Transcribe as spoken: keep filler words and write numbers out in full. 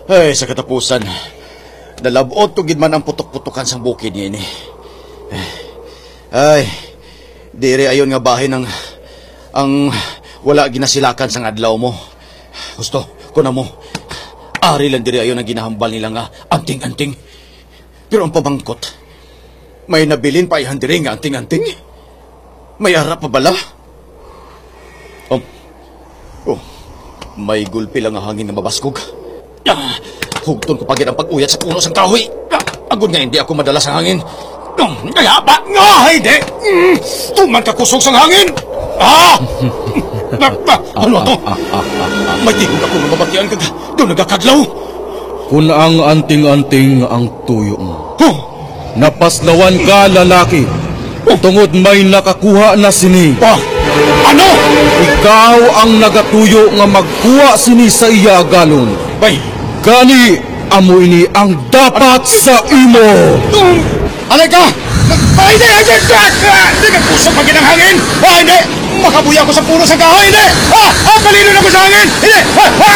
Ay, sa katapusan, nalabot ko gid man ang putok-putokan sa bukid niya ini. Ay, dire ayon nga bahin ang ang wala ginasilakan sa adlaw mo. Gusto ko na mo. Ari lang dire ayon ang ginahambal nila nga anting-anting. Pero ang pabangkot, may nabilin pa ihan dire nga anting-anting. May arap pa bala? Oh, oh, may gulpi lang ang hangin na mabaskog. Ah, hugton ko pagid ang pag-uyat sa puno sang kahoy. Ah, agud nga hindi ako madala sa hangin. Um, kaya ba? Nga, hindi! Mm, tuman ka kusog sang hangin! Ah! ah, ah ano to? May tigog ako nga mabatian ka. Doon nagkakadlaw. Kung ang anting-anting ang tuyo mo, Huh? napaslawan ka, lalaki. Tungod may nakakuha na sini. Ah, ano? Ikaw ang nagatuyo nga magkuha sini sa iya galon. Bay, Gani, amo ini ang dapat sa imo. um, alay ka! Ah, hindi! Hindi! Ah, hindi ka kusog pagid ang hangin! Ah, hindi! Makabuya ko sa puno sa kahoy! Hindi! Ah! Ah! Palino na ko sa hangin! Hindi! Ah! Ah!